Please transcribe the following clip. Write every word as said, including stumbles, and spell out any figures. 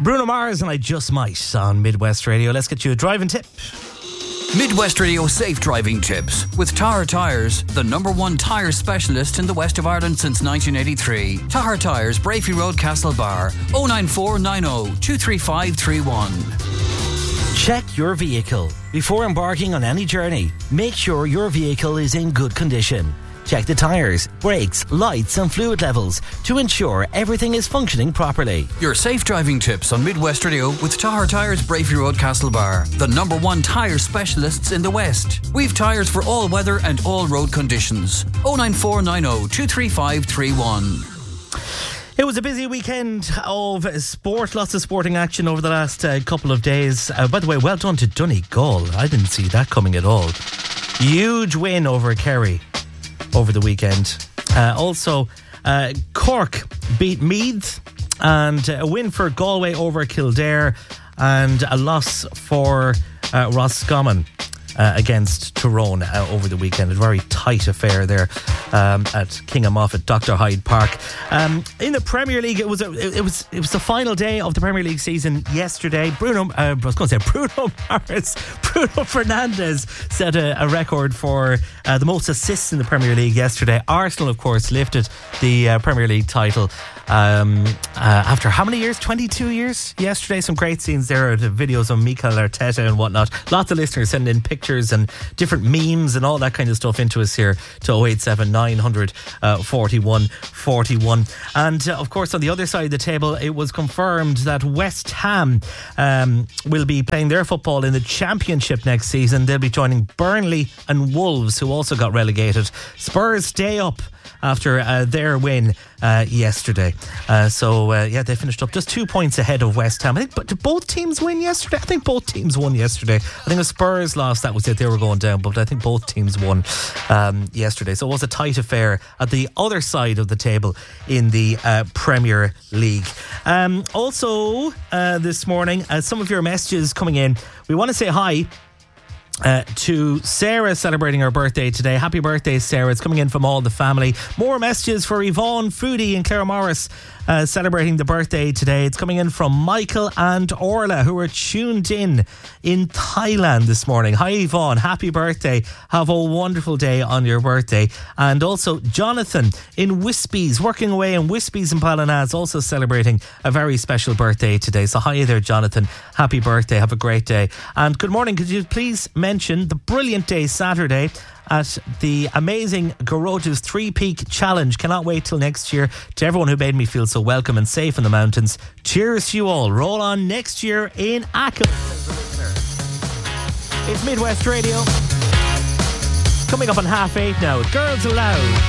Bruno Mars and I Just Might on Midwest Radio. Let's get you a driving tip. Midwest Radio safe driving tips with Tahar Tyres, the number one tyre specialist in the west of Ireland since nineteen eighty-three. Tahar Tyres, Brafey Road, Castlebar. oh nine four nine oh two three five three one. Check your vehicle. Before embarking on any journey, make sure your vehicle is in good condition. Check the tyres, brakes, lights and fluid levels to ensure everything is functioning properly. Your safe driving tips on Midwest Radio with Tahar Tyres, Brafey Road, Castlebar. The number one tyre specialists in the West. We've tyres for all weather and all road conditions. oh nine four nine oh two three five three one. It was a busy weekend of sport, lots of sporting action over the last uh, couple of days. Uh, by the way, well done to Donegal. I didn't see that coming at all. Huge win over Kerry over the weekend. Uh, also, uh, Cork beat Meath, and a win for Galway over Kildare, and a loss for uh, Roscommon uh, against Tyrone uh, over the weekend. A very tight affair there um, at King of Moffat, Doctor Hyde Park. Um, in the Premier League, it was a, it, it was it was the final day of the Premier League season yesterday. Bruno, uh, I was going to say Bruno Mars, Bruno Fernandes set a, a record for uh, the most assists in the Premier League yesterday. Arsenal, of course, lifted the uh, Premier League title um, uh, after how many years? twenty-two years yesterday. Some great scenes there, the videos of Mikel Arteta and whatnot. Lots of listeners sending in pictures and different memes and all that kind of stuff into us here to oh eight seven nine hundred forty-one forty-one. And uh, of course, on the other side of the table, it was confirmed that West Ham um, will be playing their football in the Championship next season. They'll be joining Burnley and Wolves, who also got relegated. Spurs stay up after uh, their win uh, yesterday. Uh, so, uh, yeah, they finished up just two points ahead of West Ham. I think, but did both teams win yesterday? I think both teams won yesterday. I think the Spurs lost, that was it. They were going down, but I think both teams won um, yesterday. So it was a tight affair at the other side of the table in the uh, Premier League. Um, also, uh, this morning, uh, some of your messages coming in. We want to say hi Uh, to Sarah, celebrating her birthday today. Happy birthday, Sarah. It's coming in from all the family. More messages for Yvonne Foodie and Claire Morris uh, celebrating the birthday today. It's coming in from Michael and Orla, who are tuned in in Thailand this morning. Hi Yvonne, happy birthday. Have a wonderful day on your birthday. And also Jonathan in Wispies, working away in Wispies in Ballynaz, also celebrating a very special birthday today. So hi there, Jonathan. Happy birthday. Have a great day. And good morning. Could you please mention the brilliant day Saturday at the amazing Garrota's Three Peak Challenge. Cannot wait till next year. To everyone who made me feel so welcome and safe in the mountains, cheers to you all. Roll on next year in Achill. It's Midwest Radio. Coming up on half eight now. Girls Aloud.